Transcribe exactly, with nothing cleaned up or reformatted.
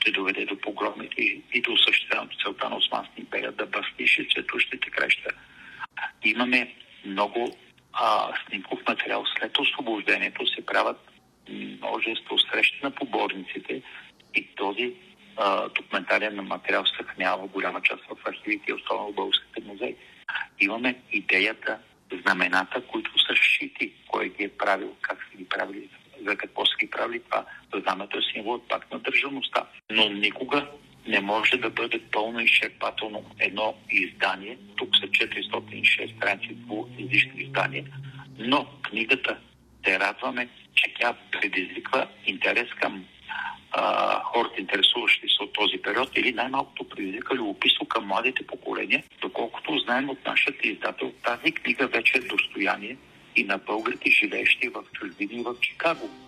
ще доведе до погромите и, и до осъществяването целта на Османска империя да бастише светущите краща. Имаме много а, снимков материал. След освобождението се правят множество срещи на поборниците и този а, документален материал съхранява голяма част в архивите, особено в българските музеи. Имаме идеята, знамената, които са шити, кой ги е правил, как са ги правили, за какво са ги правили това. Знамето е символ пак на държавността. Но никога не може да бъде пълно изчерпателно едно издание. Тук са четиристотин и шест страници двуезично издание, но книгата се радваме, че тя предизвиква интерес към а, хората, интересуващи се от този период, или най-малкото предизвика любопитство към младите поколения, доколкото знаем от нашия издател, тази книга вече е достояние и на българите, живеещи в чужбина и в Чикаго.